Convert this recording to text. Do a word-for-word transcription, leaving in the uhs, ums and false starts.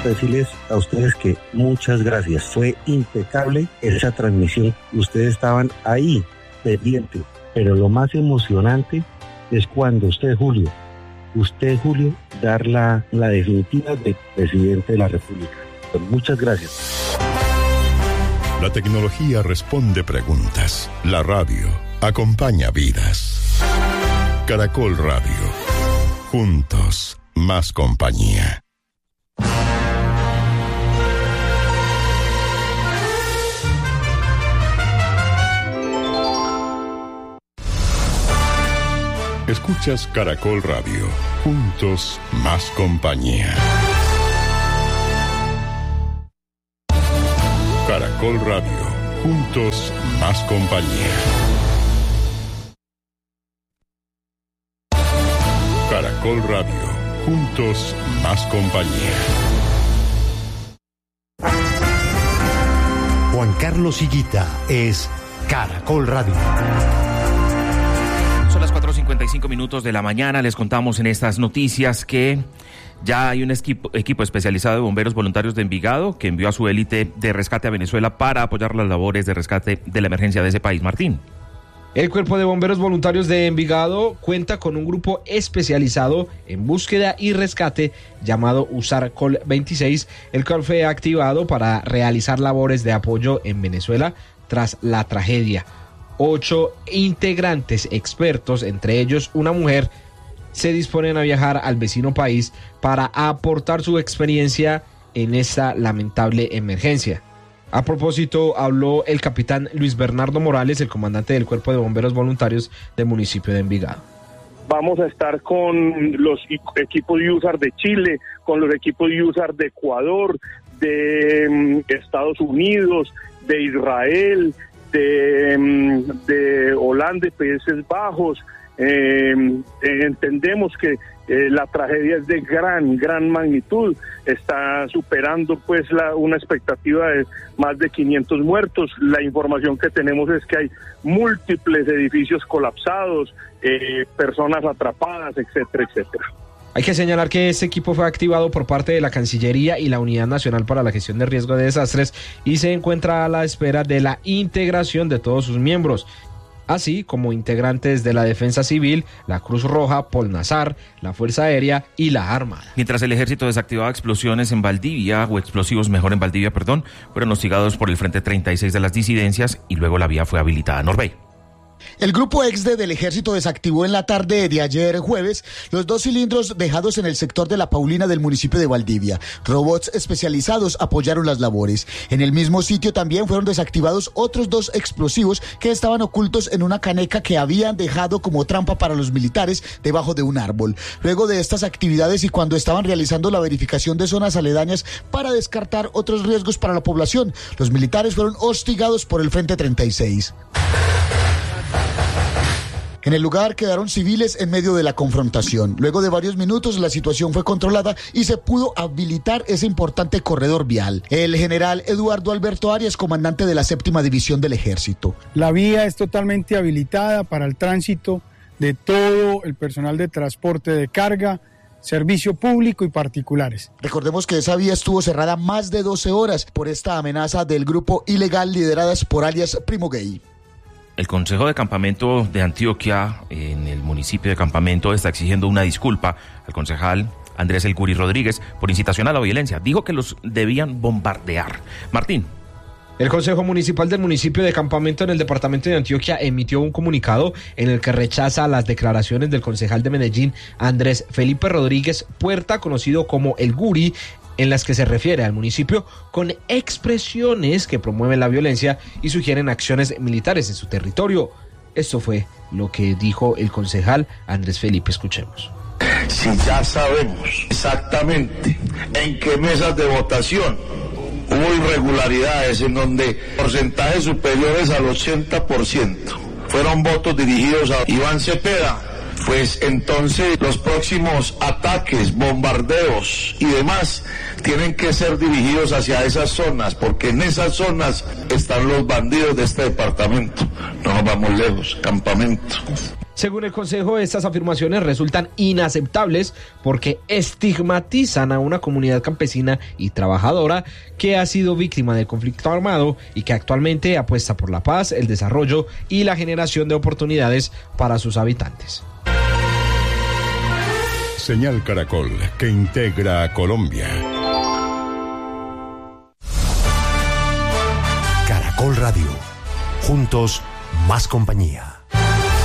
decirles a ustedes que muchas gracias. Fue impecable esa transmisión. Ustedes estaban ahí, pendientes. Pero lo más emocionante es cuando usted, Julio, usted, Julio, dar la, la definitiva de presidente de la República. Pues muchas gracias. La tecnología responde preguntas. La radio acompaña vidas. Caracol Radio. Juntos, más compañía. Escuchas Caracol Radio. Juntos, más compañía. Caracol Radio. Juntos, más compañía. Caracol Radio. Juntos, más compañía. Juan Carlos Higuita es Caracol Radio. Son las cuatro cincuenta y cinco minutos de la mañana. Les contamos en estas noticias que ya hay un equipo, equipo especializado de bomberos voluntarios de Envigado que envió a su élite de rescate a Venezuela para apoyar las labores de rescate de la emergencia de ese país. Martín. El Cuerpo de Bomberos Voluntarios de Envigado cuenta con un grupo especializado en búsqueda y rescate llamado USARCOL veintiséis, el cual fue activado para realizar labores de apoyo en Venezuela tras la tragedia. Ocho integrantes expertos, entre ellos una mujer, se disponen a viajar al vecino país para aportar su experiencia en esta lamentable emergencia. A propósito, habló el capitán Luis Bernardo Morales, el comandante del Cuerpo de Bomberos Voluntarios del municipio de Envigado. Vamos a estar con los equipos U S A R de Chile, con los equipos U S A R de Ecuador, de um, Estados Unidos, de Israel, de, um, de Holanda y Países Bajos. Eh, entendemos que eh, la tragedia es de gran, gran magnitud, está superando pues la, una expectativa de más de quinientos muertos. La información que tenemos es que hay múltiples edificios colapsados, eh, personas atrapadas, etcétera, etcétera. Hay que señalar que este equipo fue activado por parte de la Cancillería y la Unidad Nacional para la Gestión de Riesgo de Desastres y se encuentra a la espera de la integración de todos sus miembros, así como integrantes de la Defensa Civil, la Cruz Roja, Polnazar, la Fuerza Aérea y la Armada. Mientras el ejército desactivaba explosiones en Valdivia, o explosivos mejor en Valdivia, perdón, fueron hostigados por el Frente treinta y seis de las disidencias y luego la vía fue habilitada a Norbey. El grupo EXDE del ejército desactivó en la tarde de ayer jueves los dos cilindros dejados en el sector de La Paulina del municipio de Valdivia. Robots especializados apoyaron las labores. En el mismo sitio también fueron desactivados otros dos explosivos que estaban ocultos en una caneca que habían dejado como trampa para los militares debajo de un árbol. Luego de estas actividades y cuando estaban realizando la verificación de zonas aledañas para descartar otros riesgos para la población, los militares fueron hostigados por el Frente treinta y seis. En el lugar quedaron civiles en medio de la confrontación. Luego de varios minutos la situación fue controlada y se pudo habilitar ese importante corredor vial. El general Eduardo Alberto Arias, comandante de la séptima división del ejército. La vía es totalmente habilitada para el tránsito de todo el personal de transporte de carga, servicio público y particulares. Recordemos que esa vía estuvo cerrada más de doce horas por esta amenaza del grupo ilegal lideradas por alias Primo Gay. El Consejo de Campamento de Antioquia, en el municipio de Campamento, está exigiendo una disculpa al concejal Andrés El Guri Rodríguez por incitación a la violencia. Dijo que los debían bombardear. Martín. El Consejo Municipal del municipio de Campamento en el departamento de Antioquia emitió un comunicado en el que rechaza las declaraciones del concejal de Medellín, Andrés Felipe Rodríguez Puerta, conocido como El Guri, en las que se refiere al municipio con expresiones que promueven la violencia y sugieren acciones militares en su territorio. Esto fue lo que dijo el concejal Andrés Felipe. Escuchemos. Si ya sabemos exactamente en qué mesas de votación hubo irregularidades en donde porcentajes superiores al ochenta por ciento fueron votos dirigidos a Iván Cepeda, pues entonces los próximos ataques, bombardeos y demás tienen que ser dirigidos hacia esas zonas, porque en esas zonas están los bandidos de este departamento. No nos vamos lejos, Campamento. Según el Consejo, estas afirmaciones resultan inaceptables porque estigmatizan a una comunidad campesina y trabajadora que ha sido víctima del conflicto armado y que actualmente apuesta por la paz, el desarrollo y la generación de oportunidades para sus habitantes. Señal Caracol, que integra a Colombia. Caracol Radio. Juntos, más compañía.